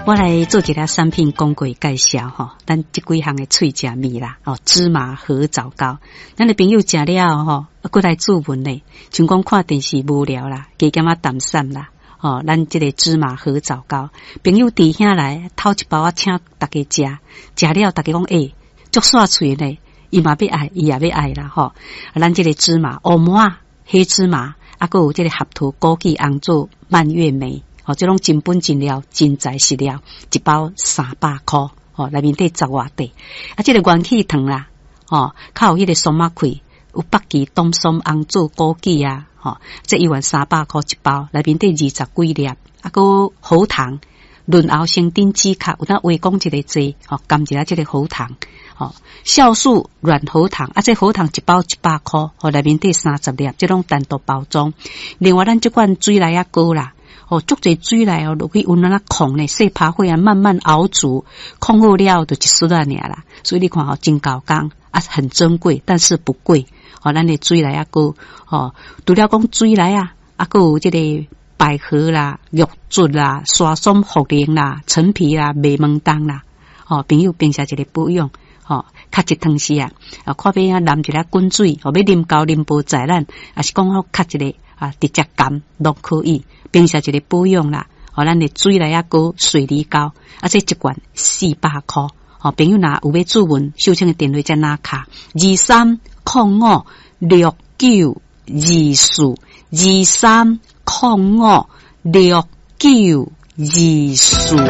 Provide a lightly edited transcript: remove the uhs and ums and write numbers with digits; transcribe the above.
我来做一个产品广告介绍吼，咱这几项的脆食米啦，芝麻和枣糕，咱的朋友食了吼，过来注文咧，像讲看电视无聊啦，加减淡散啦，咱这个芝麻和枣糕，朋友弟兄来偷一包请大家食，食了大家讲足煞脆咧，伊嘛要爱，伊也要爱啦吼，咱这个芝麻、黑麻、黑芝麻，还有这个合桃、枸杞、红枣、蔓越莓。这种真本真料真材实料，一包300块，内面底10外底，这个元气糖啦，靠有迄个松麻块，有北芪、冬松、红枣、枸杞啊，这一碗300块一包，内面底20几粒，有喉糖，润喉生丁止咳，有当微讲一个剂，甘一下这个喉糖，酵素软喉糖，这喉糖一包100块，内面底30粒，这种单独包装。另外，咱这款水来膏啦。足侪水来落去温那控咧，细拍火啊，慢慢熬煮，控好了就一丝啊尔啦。所以你看真高工很珍贵，但是不贵。咱的水来膏，除了讲水来啊，还有这个百合啦、玉竹啦、沙松、茯苓啦、陈皮啦、麦门冬啦。朋友平时一个保养，较一汤时啊，看要淋一粒滚水，要啉高啉无在咱，还是讲较一个直接干都可以。平时一个保养啦，咱的水来膏、水梨膏，这一罐400块。朋友若有要注文，收请的电话在哪卡？2305692423056924。